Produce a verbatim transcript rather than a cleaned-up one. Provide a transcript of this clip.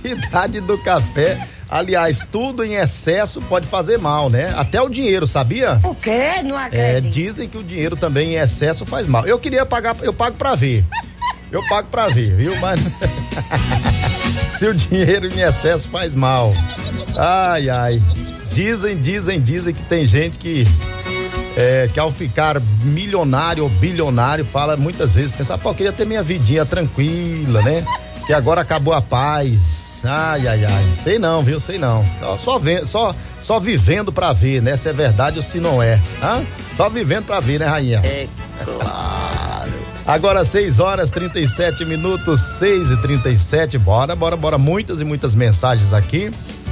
Idade do café. Aliás, tudo em excesso pode fazer mal, né? Até o dinheiro, sabia? O quê? Não acredito. É, dizem que o dinheiro também em excesso faz mal. Eu queria pagar, eu pago pra ver. Eu pago pra ver, viu? Mas se o dinheiro em excesso faz mal. Ai, ai. Dizem, dizem, dizem que tem gente que é, que ao ficar milionário ou bilionário fala muitas vezes, pensa, pô, eu queria ter minha vidinha tranquila, né? Que agora acabou a paz. Ai, ai, ai, sei não, viu, sei não. Só, só, vendo, só, só vivendo pra ver, né, se é verdade ou se não é. Hã? Só vivendo pra ver, né, rainha? É claro. Agora seis horas trinta e sete minutos, seis e trinta e sete, bora, bora, bora, muitas e muitas mensagens aqui.